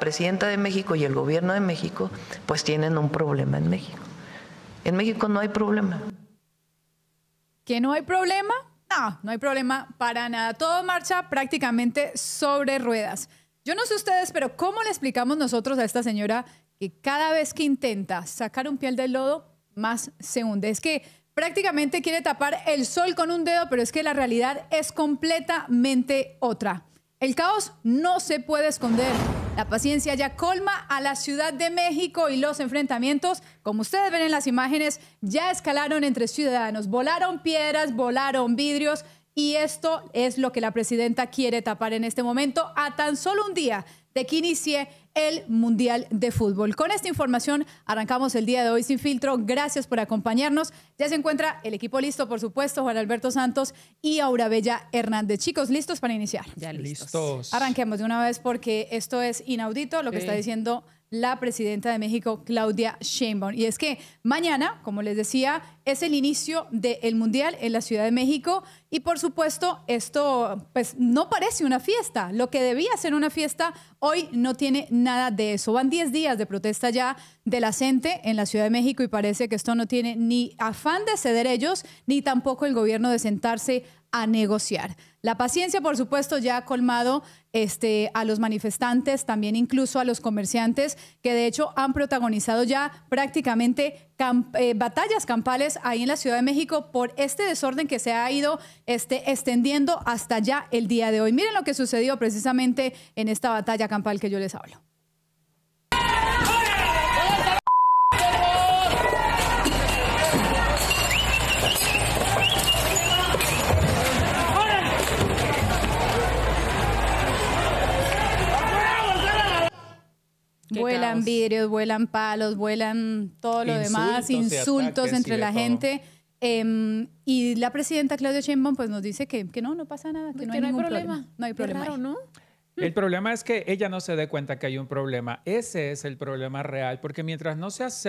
presidenta de México y el gobierno de México pues tienen un problema en México. En México no hay problema. ¿Que no hay problema? No, no hay problema para nada. Todo marcha prácticamente sobre ruedas. Yo no sé ustedes, pero ¿cómo le explicamos nosotros a esta señora que cada vez que intenta sacar un pie del lodo, más se hunde? Es que prácticamente quiere tapar el sol con un dedo, pero es que la realidad es completamente otra. El caos no se puede esconder. La paciencia ya colma a la Ciudad de México y los enfrentamientos, como ustedes ven en las imágenes, ya escalaron entre ciudadanos. Volaron piedras, volaron vidrios y esto es lo que la presidenta quiere tapar en este momento a tan solo un día de que inicie el Mundial de Fútbol. Con esta información arrancamos el día de hoy Sin Filtro. Gracias por acompañarnos. Ya se encuentra el equipo listo, por supuesto, Juan Alberto Santos y Aura Bella Hernández. Chicos, ¿listos para iniciar? Ya listos. Arranquemos de una vez porque esto es inaudito lo que está diciendo la presidenta de México, Claudia Sheinbaum. Y es que mañana, como les decía, es el inicio del Mundial en la Ciudad de México y por supuesto esto pues no parece una fiesta. Lo que debía ser una fiesta hoy no tiene nada de eso. Van 10 días de protesta ya de la gente en la Ciudad de México y parece que esto no tiene ni afán de ceder ellos ni tampoco el gobierno de sentarse a negociar. La paciencia, por supuesto, ya ha colmado a los manifestantes, también incluso a los comerciantes, que de hecho han protagonizado ya prácticamente batallas campales ahí en la Ciudad de México por este desorden que se ha ido extendiendo hasta ya el día de hoy. Miren lo que sucedió precisamente en esta batalla campal que yo les hablo. Vuelan vidrios, vuelan palos, vuelan todo lo demás, insultos entre la gente. Y la presidenta Claudia Sheinbaum pues nos dice que no pasa nada, que no hay ningún problema. No hay problema. Raro, ¿no? El problema es que ella no se dé cuenta que hay un problema. Ese es el problema real, porque mientras no se acepte